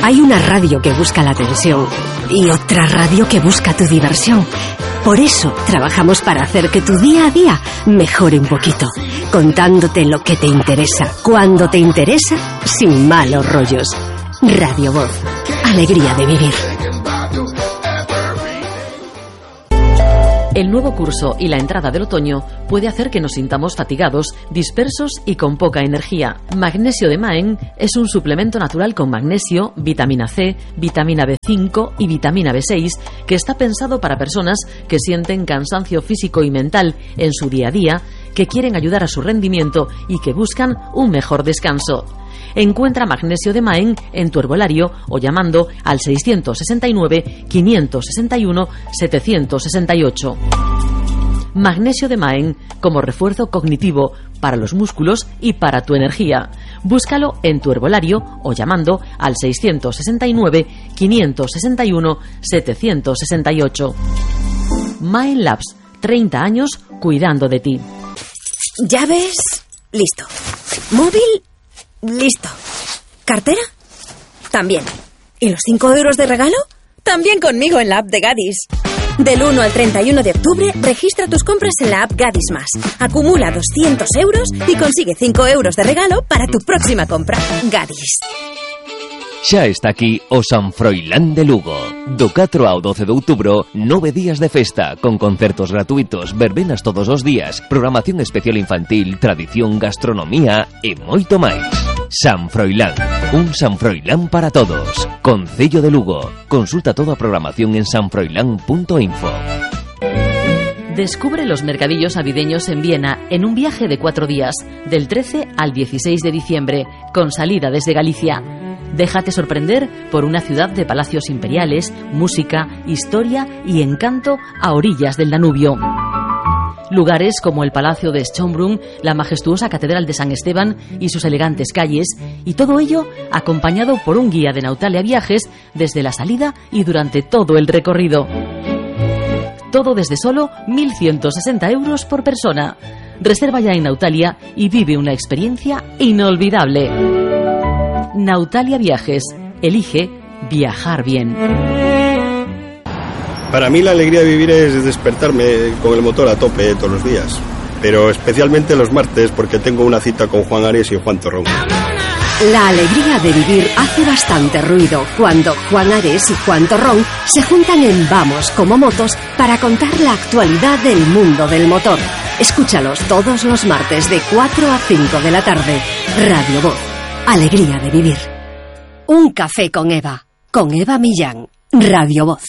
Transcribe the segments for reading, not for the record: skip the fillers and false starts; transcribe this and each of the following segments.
Hay una radio que busca la atención y otra radio que busca tu diversión. Por eso trabajamos para hacer que tu día a día mejore un poquito, contándote lo que te interesa, cuando te interesa, sin malos rollos. Radio Voz, alegría de vivir. El nuevo curso y la entrada del otoño puede hacer que nos sintamos fatigados, dispersos y con poca energía. Magnesio de Maen es un suplemento natural con magnesio, vitamina C, vitamina B5 y vitamina B6 que está pensado para personas que sienten cansancio físico y mental en su día a día, que quieren ayudar a su rendimiento y que buscan un mejor descanso. Encuentra magnesio de Maen en tu herbolario o llamando al 669-561-768. Magnesio de Maen como refuerzo cognitivo para los músculos y para tu energía. Búscalo en tu herbolario o llamando al 669-561-768. Maen Labs, 30 años cuidando de ti. ¿Llaves? Listo. ¿Móvil? Listo. ¿Cartera? También. ¿Y los 5 euros de regalo? También conmigo en la app de Gadis. Del 1 al 31 de octubre, registra tus compras en la app Gadis Más. Acumula 200 euros y consigue 5 euros de regalo para tu próxima compra. Gadis. Xa está aquí o San Froilán de Lugo. Do 4 ao 12 de outubro, 9 días de festa, con concertos gratuitos, verbenas todos os días, programación especial infantil, tradición, gastronomía e moito máis. San Froilán, un San Froilán para todos. Concello de Lugo. Consulta toda a programación en sanfroilán.info. Descubre los mercadillos navideños en Viena en un viaje de 4 días, del 13 al 16 de diciembre, con salida desde Galicia. Déjate sorprender por una ciudad de palacios imperiales, música, historia y encanto a orillas del Danubio. Lugares como el Palacio de Schönbrunn, la majestuosa Catedral de San Esteban y sus elegantes calles, y todo ello acompañado por un guía de Nautalia Viajes desde la salida y durante todo el recorrido. Todo desde solo 1.160 euros por persona. Reserva ya en Nautalia y vive una experiencia inolvidable. Nautalia Viajes. Elige viajar bien. Para mí la alegría de vivir es despertarme con el motor a tope todos los días. Pero especialmente los martes porque tengo una cita con Juan Ares y Juan Torrón. La alegría de vivir hace bastante ruido cuando Juan Ares y Juan Torrón se juntan en Vamos como Motos para contar la actualidad del mundo del motor. Escúchalos todos los martes de 4 a 5 de la tarde. Radio Voz. Alegría de vivir. Un café con Eva Millán. Radio Voz.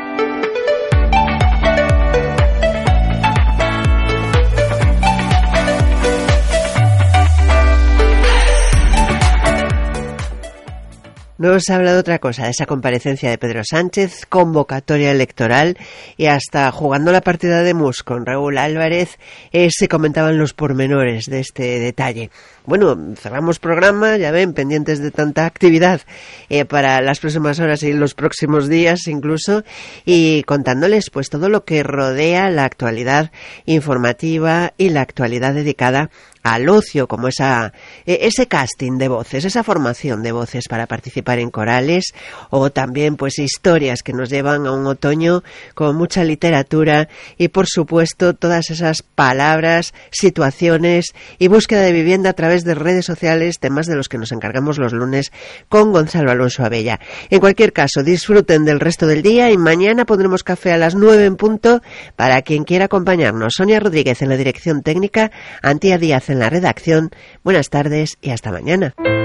No os ha hablado otra cosa de esa comparecencia de Pedro Sánchez, convocatoria electoral y hasta jugando la partida de mus con Raúl Álvarez se comentaban los pormenores de este detalle. Bueno, cerramos programa, ya ven, pendientes de tanta actividad para las próximas horas y los próximos días incluso, y contándoles pues todo lo que rodea la actualidad informativa y la actualidad dedicada al ocio, como ese casting de voces, esa formación de voces para participar en corales, o también pues historias que nos llevan a un otoño con mucha literatura y por supuesto todas esas palabras, situaciones y búsqueda de vivienda a través de redes sociales, temas de los que nos encargamos los lunes con Gonzalo Alonso Abella. En cualquier caso, disfruten del resto del día y mañana pondremos café a las 9 en punto para quien quiera acompañarnos. Sonia Rodríguez en la dirección técnica, Antía Díaz en la redacción. Buenas tardes y hasta mañana.